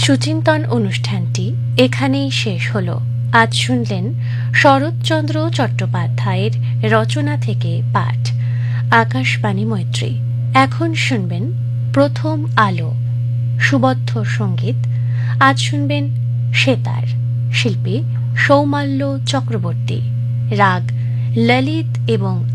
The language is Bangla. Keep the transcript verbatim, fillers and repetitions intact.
সুচিন্তন অনুষ্ঠানটি এখানেই শেষ হলো। আজ শুনলেন শরৎচন্দ্র চট্টোপাধ্যায়ের রচনা থেকে পাঠ, আকাশবাণী মৈত্রী। এখন শুনবেন প্রথম আলো, সুবদ্ধ সঙ্গীত। আজ শুনবেন সেতার, শিল্পী সৌমাল্য চক্রবর্তী, রাগ ললিত এবং